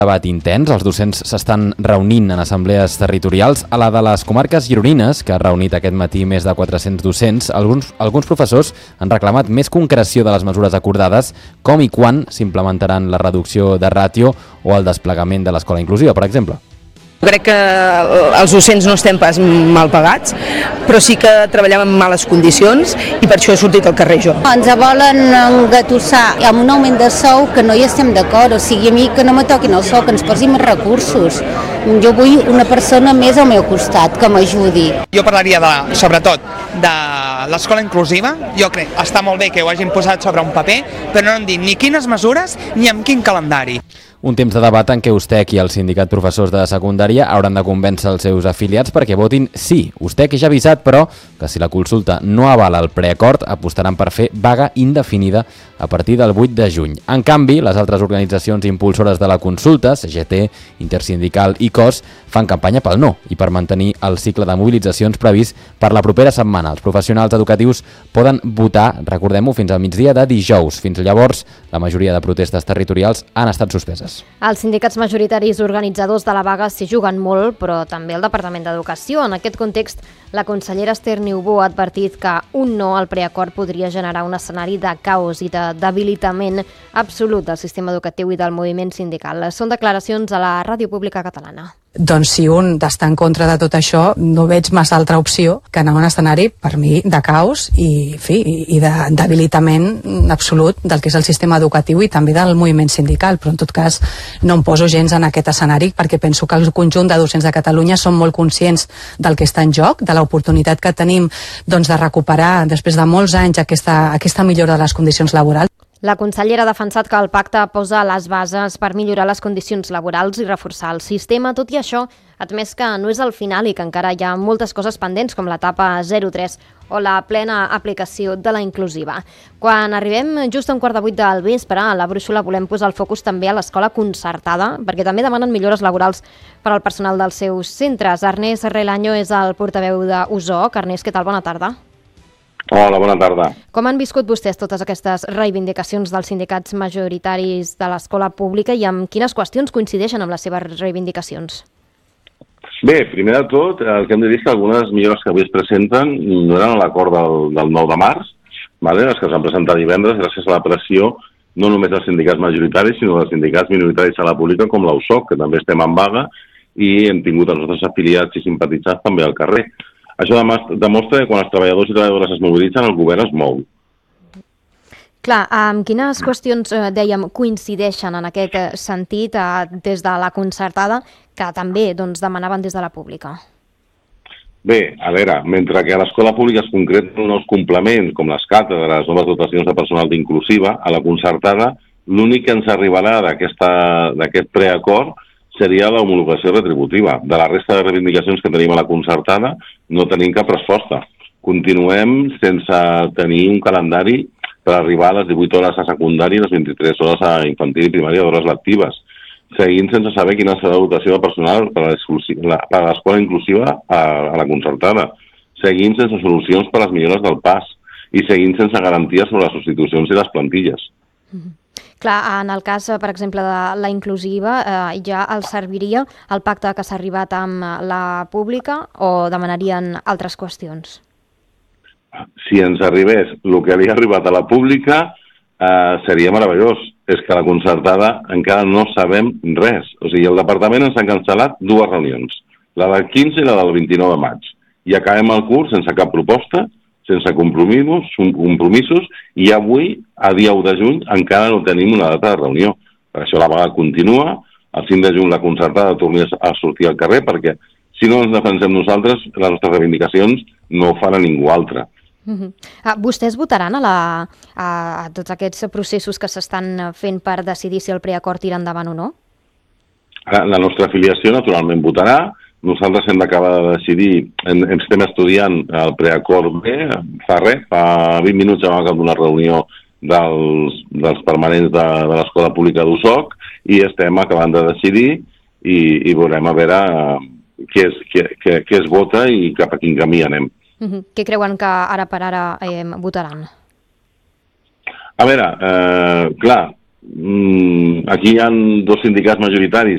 Debat intens, els docents s'estan reunint en assemblees territorials. A la de les comarques gironines, que ha reunit aquest matí més de 400 docents, alguns professors han reclamat més concreció de les mesures acordades, com i quan s'implementaran la reducció de ràtio o el desplegament de l'escola inclusiva, per exemple. Crec que els docents no estem pas mal pagats, però sí que treballem en males condicions i per això he sortit al carrer jo. Ens volen engatussar amb un augment de sou que no hi estem d'acord, o sigui, a mi que no me toquin el sou, que ens posin més recursos. Jo vull una persona més al meu costat que m'ajudi. Jo parlaria sobretot de l'escola inclusiva. Jo crec que està molt bé que ho hagin posat sobre un paper, però no han dit ni quines mesures ni amb quin calendari. Un temps de debat en què USTEC i el sindicat professors de secundària hauran de convèncer els seus afiliats perquè votin sí. USTEC ja ha avisat, però, que si la consulta no avala el preacord, apostaran per fer vaga indefinida a partir del 8 de juny. En canvi, les altres organitzacions impulsores de la consulta, CGT, Intersindical i COS, fan campanya pel no i per mantenir el cicle de mobilitzacions previst per la propera setmana. Els professionals educatius poden votar, recordem-ho, fins al migdia de dijous. Fins llavors, la majoria de protestes territorials han estat suspeses. Els sindicats majoritaris organitzadors de la vaga s'hi juguen molt, però també el Departament d'Educació. En aquest context, la consellera Esther Niubó ha advertit que un no al preacord podria generar un escenari de caos i de debilitament absolut del sistema educatiu i del moviment sindical. Són declaracions a la Ràdio Pública Catalana. Doncs si un d'estar en contra de tot això, no veig massa altra opció que anar a un escenari, per mi, de caos i de debilitament absolut del que és el sistema educatiu i també del moviment sindical, però en tot cas no em poso gens en aquest escenari perquè penso que el conjunt de docents de Catalunya són molt conscients del que està en joc, de l'oportunitat que tenim de recuperar després de molts anys aquesta millora de les condicions laborals. La consellera ha defensat que el pacte posa les bases per millorar les condicions laborals i reforçar el sistema. Tot i això, ha admès que no és el final i que encara hi ha moltes coses pendents, com l'etapa 0-3 o la plena aplicació de la inclusiva. Quan arribem just a 7:15 del vespre, a la brúixola volem posar el focus també a l'escola concertada, perquè també demanen millores laborals per al personal dels seus centres. Ernest Relaño és el portaveu d'USOC. Ernest, què tal? Bona tarda. Hola, bona tarda. Com han viscut vostès totes aquestes reivindicacions dels sindicats majoritaris de l'escola pública i amb quines qüestions coincideixen amb les seves reivindicacions? Bé, primer de tot, el que hem de dir és que algunes millores que avui es presenten no eren a l'acord del 9 de març, les que s'han presentat divendres gràcies a la pressió no només dels sindicats majoritaris, sinó dels sindicats minoritaris a la pública com l'USOC, que també estem en vaga i hem tingut els nostres afiliats i simpatitzants també al carrer. Això demostra que quan els treballadors i treballadores es mobilitzen, el govern es mou. Clar, amb quines qüestions, dèiem, coincideixen en aquest sentit des de la concertada que també demanaven des de la pública? Bé, a veure, mentre que a l'escola pública es concreten nous complements, com les càtedres, noves dotacions de personal d'inclusiva, a la concertada l'únic que ens arribarà d'aquest preacord seria l'homologació retributiva. De la resta de reivindicacions que tenim a la concertada no tenim cap resposta. Continuem sense tenir un calendari per arribar a les 18 hores a secundària i les 23 hores a infantil i primària d'hores lectives. Seguint sense saber quina serà la dotació de personal per a l'escola inclusiva a la concertada. Seguint sense solucions per a les millores del PAS i seguint sense garanties sobre les substitucions i les plantilles. Clar, en el cas, per exemple, de la inclusiva, ja els serviria el pacte que s'ha arribat amb la pública o demanarien altres qüestions? Si ens arribés el que havia arribat a la pública, seria meravellós. És que a la concertada encara no sabem res. O sigui, el departament ens ha cancel·lat 2 reunions, la del 15 i la del 29 de maig. I acabem el curs sense cap proposta, sense compromisos, i avui, a dia 1 de juny, encara no tenim una data de reunió. Per això la vaga continua, el 5 de juny la concertada torna a sortir al carrer, perquè si no ens defensem nosaltres, les nostres reivindicacions no ho farà ningú altre. Vostès votaran a tots aquests processos que s'estan fent per decidir si el preacord tira endavant o no? La nostra afiliació, naturalment, votarà. Nosaltres hem d'acabar de decidir, estem estudiant el preacord B, fa 20 minuts hem acabat una reunió dels permanents de l'escola pública d'USOC i estem acabant de decidir i veurem a veure què es vota i cap a quin camí anem. Què creuen que ara per ara votaran? A veure, clar, aquí hi ha 2 sindicats majoritaris